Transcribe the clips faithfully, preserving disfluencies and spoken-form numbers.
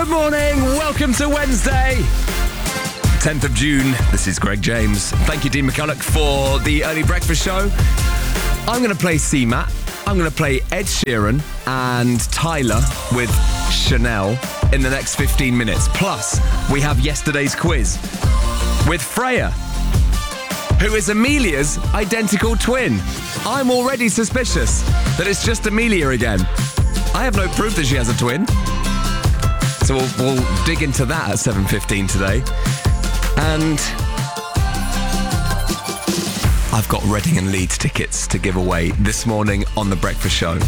Good morning, welcome to Wednesday, tenth of June. This is Greg James. Thank you, Dean McCulloch, for the early breakfast show. I'm going to play C MAT. I'm going to play Ed Sheeran and Tyler with Chanel in the next fifteen minutes. Plus, we have yesterday's quiz with Freya, who is Amelia's identical twin. I'm already suspicious that it's just Amelia again. I have no proof that she has a twin. So we'll, we'll dig into that at seven fifteen today. And I've got Reading and Leeds tickets to give away this morning on The Breakfast Show.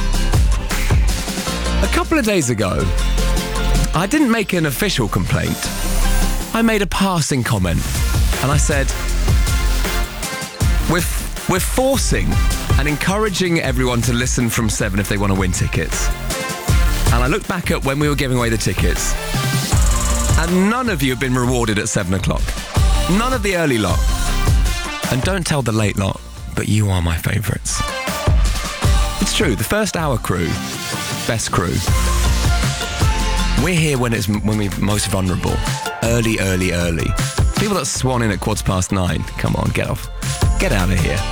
A couple of days ago, I didn't make an official complaint. I made a passing comment. And I said, we're, we're forcing and encouraging everyone to listen from seven if they want to win tickets. And I looked back at when we were giving away the tickets, and none of you have been rewarded at seven o'clock. None of the early lot. And don't tell the late lot, but you are my favourites. It's true, the first hour crew, best crew. We're here when it's when we're most vulnerable. Early, early, early. People that swan in at quarter past nine, come on, get off. Get out of here.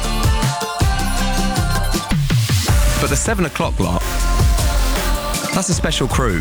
But the seven o'clock lot, that's a special crew.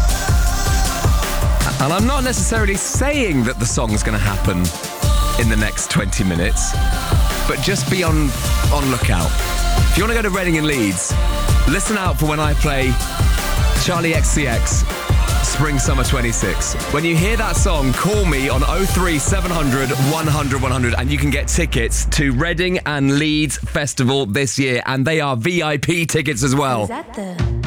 And I'm not necessarily saying that the song's going to happen in the next twenty minutes, but just be on, on lookout. If you want to go to Reading and Leeds, listen out for when I play Charlie X C X, Spring Summer twenty-six. When you hear that song, call me on oh three seven hundred one hundred one hundred and you can get tickets to Reading and Leeds Festival this year. And they are V I P tickets as well. Is that the...